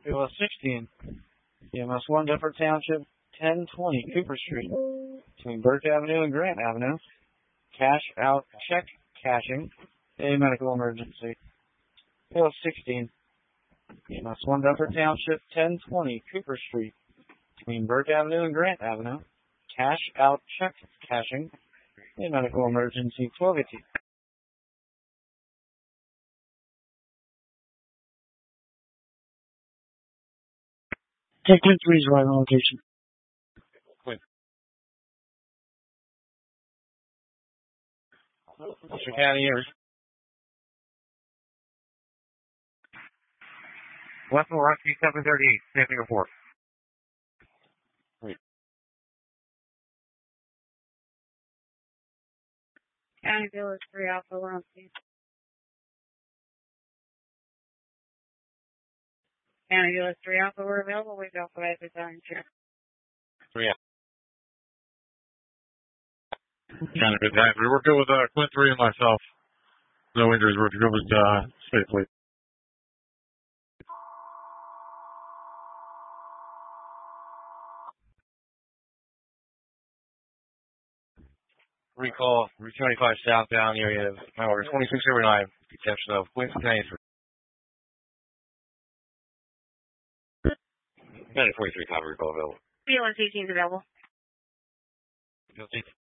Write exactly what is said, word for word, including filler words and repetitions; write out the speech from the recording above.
P O S sixteen, E M S one, Deptford Township, ten twenty Cooper Street, between Burke Avenue and Grant Avenue. Cash out check cashing, a medical emergency. P O S sixteen, E M S one, Deptford Township, ten twenty Cooper Street, between Burke Avenue and Grant Avenue. Cash out check cashing, a medical emergency. twelve eighteen. Take Quint three's arrival location. Quint. Western County Erie. Westmore Rescue seven thirty-eight, Stamping report. Wait. County Village three Alpha, we're on scene. County Village three Alpha, we're available. We've authorized the time check. three Alpha. County good time. We're good with uh, Quint three and myself. No injuries. We're good with uh, safely. Recall Route twenty-five southbound area of hour twenty-six over nine. Detection of Quint ninety-three. ninety forty-three copy recall available. B O S eighteen is available. Guilty.